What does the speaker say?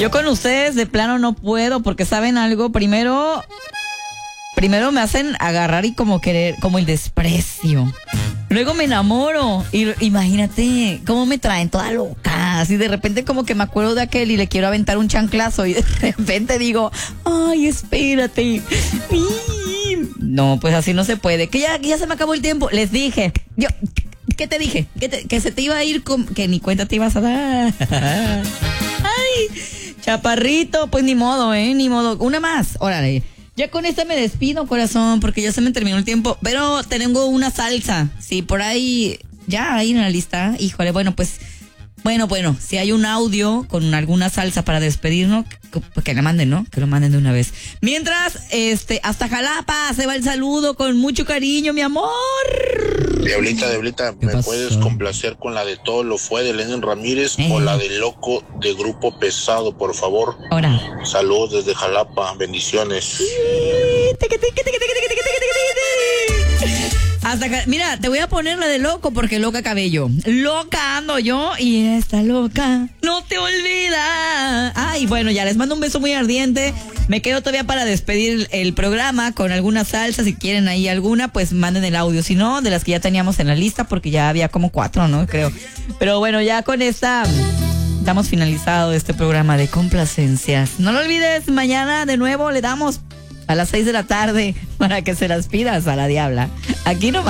Yo con ustedes de plano no puedo porque saben algo, primero me hacen agarrar y como querer, como el desprecio. Luego me enamoro y imagínate cómo me traen toda loca. Así de repente como que me acuerdo de aquel y le quiero aventar un chanclazo y de repente digo, ay, espérate. No, pues así no se puede. Que ya se me acabó el tiempo. Les dije, ¿qué te dije? Que se te iba a ir, que ni cuenta te ibas a dar. Ay, chaparrito, pues ni modo, ni modo. Una más, órale. Ya con esta me despido, corazón, porque ya se me terminó el tiempo. Pero tengo una salsa. Sí, por ahí, ya ahí en la lista. Híjole, bueno, pues, bueno, si hay un audio con alguna salsa para despedirnos, que la manden, ¿no? Que lo manden de una vez. Mientras, hasta Jalapa se va el saludo con mucho cariño, mi amor. Diablita, ¿me puedes complacer con la de Todo lo fue de Lenin Ramírez o la de Loco de Grupo Pesado, por favor? Ahora. Saludos desde Jalapa, bendiciones. Mira, te voy a poner la de Loco porque loca cabello. Loca ando yo y esta loca no te olvida. Ay, bueno, ya les mando un beso muy ardiente. Me quedo todavía para despedir el programa con alguna salsa. Si quieren ahí alguna, pues manden el audio. Si no, de las que ya teníamos en la lista, porque ya había como 4, ¿no? Creo. Pero bueno, ya con esta damos finalizado este programa de complacencias. No lo olvides, mañana de nuevo le damos a las 6 de la tarde para que se las pidas a la diabla. Aquí nomás.